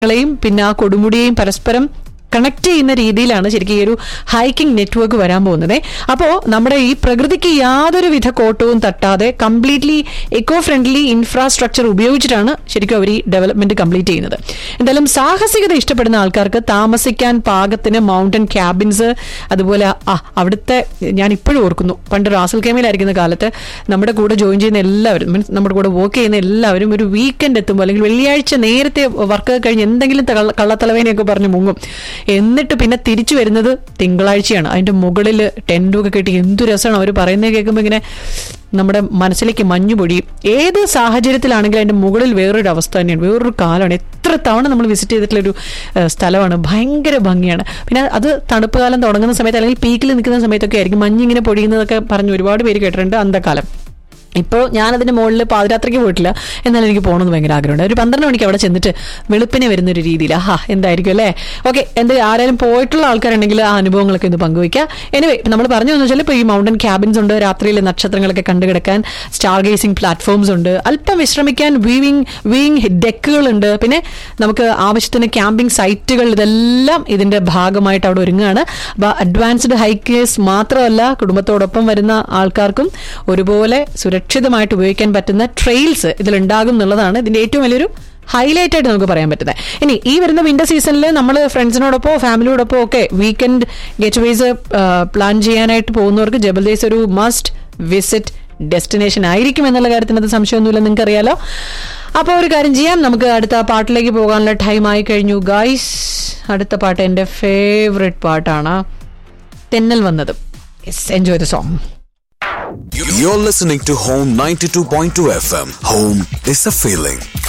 ളെയും പിന്നെ ആ കൊടുമുടിയെയും പരസ്പരം കണക്ട് ചെയ്യുന്ന രീതിയിലാണ് ശരിക്കും ഈ ഒരു ഹൈക്കിംഗ് നെറ്റ്വർക്ക് വരാൻ പോകുന്നത്. അപ്പോൾ നമ്മുടെ ഈ പ്രകൃതിക്ക് യാതൊരുവിധ കോട്ടവും തട്ടാതെ കംപ്ലീറ്റ്ലി എക്കോ ഫ്രണ്ട്ലി ഇൻഫ്രാസ്ട്രക്ചർ ഉപയോഗിച്ചിട്ടാണ് ശരിക്കും അവർ ഈ ഡെവലപ്മെന്റ് കംപ്ലീറ്റ് ചെയ്യുന്നത്. എന്തായാലും സാഹസികത ഇഷ്ടപ്പെടുന്ന ആൾക്കാർക്ക് താമസിക്കാൻ പാകത്തിന് മൗണ്ടൻ ക്യാബിൻസ്, അതുപോലെ അവിടുത്തെ ഞാൻ ഇപ്പോഴും ഓർക്കുന്നു, പണ്ട് റാസൽ ഖൈമയിലായിരിക്കുന്ന കാലത്ത് നമ്മുടെ കൂടെ ജോയിൻ ചെയ്യുന്ന എല്ലാവരും, മീൻസ് നമ്മുടെ കൂടെ വർക്ക് ചെയ്യുന്ന എല്ലാവരും ഒരു വീക്കെൻഡ് എത്തുമ്പോൾ അല്ലെങ്കിൽ വെള്ളിയാഴ്ച നേരത്തെ വർക്ക് കഴിഞ്ഞ് എന്തെങ്കിലും കള്ളത്തലവേനയൊക്കെ പറഞ്ഞ് മുങ്ങും. എന്നിട്ട് പിന്നെ തിരിച്ചു വരുന്നത് തിങ്കളാഴ്ചയാണ്. അതിന്റെ മുകളിൽ ടെന്റൊക്കെ കെട്ടി എന്തു രസമാണ്. അവർ പറയുന്നത് കേൾക്കുമ്പോൾ ഇങ്ങനെ നമ്മുടെ മനസ്സിലേക്ക് മഞ്ഞു പൊടിയും. ഏത് സാഹചര്യത്തിലാണെങ്കിലും അതിന്റെ മുകളിൽ വേറൊരു അവസ്ഥ തന്നെയാണ്, വേറൊരു കാലമാണ്. എത്ര തവണ നമ്മൾ വിസിറ്റ് ചെയ്തിട്ടുള്ളൊരു സ്ഥലമാണ്. ഭയങ്കര ഭംഗിയാണ്. പിന്നെ അത് തണുപ്പ് കാലം തുടങ്ങുന്ന സമയത്ത് അല്ലെങ്കിൽ പീക്കിൽ നിൽക്കുന്ന സമയത്തൊക്കെ ആയിരിക്കും മഞ്ഞിങ്ങനെ പൊടിയുന്നതൊക്കെ പറഞ്ഞ് ഒരുപാട് പേര് കേട്ടിട്ടുണ്ട് അന്തക്കാലം. ഇപ്പോൾ ഞാനതിന്റെ മുകളിൽ പാതിരാത്രിക്ക് പോയിട്ടില്ല, എന്നാലും എനിക്ക് പോകണമെന്ന് ഭയങ്കര ആഗ്രഹമുണ്ട്. ഒരു 12 മണിക്ക് അവിടെ ചെന്നിട്ട് വെളുപ്പിനെ വരുന്നൊരു രീതിയിൽ എന്തായിരിക്കും അല്ലേ. ഓക്കെ, ആരെങ്കിലും പോയിട്ടുള്ള ആൾക്കാരുണ്ടെങ്കിൽ ആ അനുഭവങ്ങളൊക്കെ ഒന്ന് പങ്കുവയ്ക്കുക. എനിവേ, നമ്മൾ പറഞ്ഞു എന്ന് വെച്ചാൽ ഇപ്പോൾ ഈ മൗണ്ടൻ ക്യാബിൻസ് ഉണ്ട്, രാത്രിയിൽ നക്ഷത്രങ്ങളൊക്കെ കണ്ടുകിടക്കാൻ സ്റ്റാർ ഗേസിംഗ് പ്ലാറ്റ്ഫോംസ് ഉണ്ട്, അല്പം വിശ്രമിക്കാൻ വീയിങ് ഡെക്കുകളുണ്ട്, പിന്നെ നമുക്ക് ആവശ്യത്തിന് ക്യാമ്പിംഗ് സൈറ്റുകൾ, ഇതെല്ലാം ഇതിന്റെ ഭാഗമായിട്ട് അവിടെ ഒരുങ്ങുകയാണ്. അഡ്വാൻസ്ഡ് ഹൈക്കേഴ്സ് മാത്രമല്ല, കുടുംബത്തോടൊപ്പം വരുന്ന ആൾക്കാർക്കും ഒരുപോലെ സുരക്ഷിതമായിട്ട് ഉപയോഗിക്കാൻ പറ്റുന്ന ട്രെയിൽസ് ഇതിലുണ്ടാകും എന്നുള്ളതാണ് ഇതിന്റെ ഏറ്റവും വലിയൊരു ഹൈലൈറ്റ് ആയിട്ട് നമുക്ക് പറയാൻ പറ്റുന്നത്. ഇനി ഈ വരുന്ന വിന്റർ സീസണിൽ നമ്മൾ ഫ്രണ്ട്സിനോടൊപ്പം ഫാമിലിയോടൊപ്പം ഒക്കെ വീക്കെൻഡ് ഗെറ്റ്-വേസ് പ്ലാൻ ചെയ്യാനായിട്ട് പോകുന്നവർക്ക് ജബൽദേസ് ഒരു മസ്റ്റ് വിസിറ്റ് ഡെസ്റ്റിനേഷൻ ആയിരിക്കും എന്നുള്ള കാര്യത്തിന് അത് സംശയമൊന്നുമില്ല, നിങ്ങൾക്ക് അറിയാലോ. അപ്പോൾ ഒരു കാര്യം ചെയ്യാം, നമുക്ക് അടുത്ത പാട്ടിലേക്ക് പോകാനുള്ള ടൈം ആയി കഴിഞ്ഞു ഗൈസ്. അടുത്ത പാട്ട് എൻ്റെ ഫേവറേറ്റ് പാട്ടാണ്, തെന്നൽ വന്നതും. Enjoy the song. You're listening to Home 92.2 FM. Home is a feeling.